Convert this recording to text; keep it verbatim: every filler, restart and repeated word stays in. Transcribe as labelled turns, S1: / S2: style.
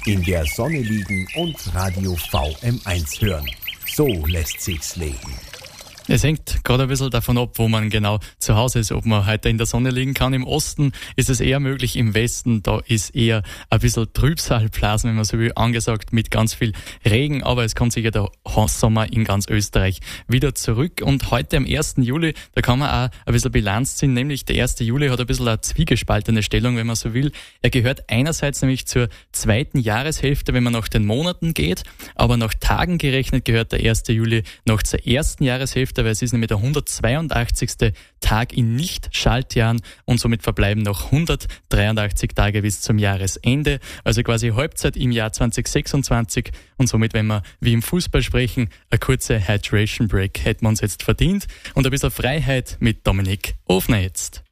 S1: In der Sonne liegen und Radio V M eins hören. So lässt sich's leben.
S2: Es hängt gerade ein bisschen davon ab, wo man genau zu Hause ist, ob man heute in der Sonne liegen kann. Im Osten ist es eher möglich, im Westen, da ist eher ein bisschen Trübsalblasen, wenn man so will, angesagt, mit ganz viel Regen. Aber es kommt sicher der Sommer in ganz Österreich wieder zurück. Und heute am ersten Juli, da kann man auch ein bisschen Bilanz ziehen, nämlich der erste Juli hat ein bisschen eine zwiegespaltene Stellung, wenn man so will. Er gehört einerseits nämlich zur zweiten Jahreshälfte, wenn man nach den Monaten geht, aber nach Tagen gerechnet gehört der erste Juli noch zur ersten Jahreshälfte, weil es ist nämlich der hundertzweiundachtzigste Tag in Nicht-Schaltjahren und somit verbleiben noch hundertdreiundachtzig Tage bis zum Jahresende, also quasi Halbzeit im Jahr zwanzig sechsundzwanzig und somit, wenn wir wie im Fußball sprechen, eine kurze Hydration Break hätten wir uns jetzt verdient und ein bisschen Freiheit mit Dominik Ofner jetzt.